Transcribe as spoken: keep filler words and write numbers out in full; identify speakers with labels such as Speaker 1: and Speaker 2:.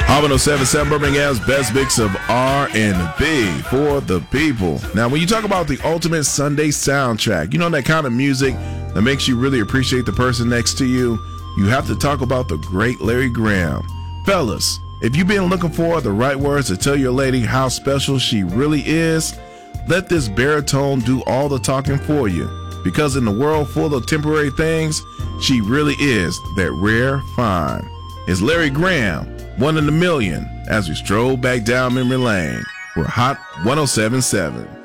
Speaker 1: one oh seven point seven Birmingham's best mix of R and B for the people. Now, when you talk about the ultimate Sunday soundtrack, you know that kind of music that makes you really appreciate the person next to you, you have to talk about the great Larry Graham. Fellas, if you've been looking for the right words to tell your lady how special she really is, let this baritone do all the talking for you. Because in the world full of temporary things, she really is that rare find. It's Larry Graham, one in a million, as we stroll back down memory lane. We're Hot one oh seven point seven.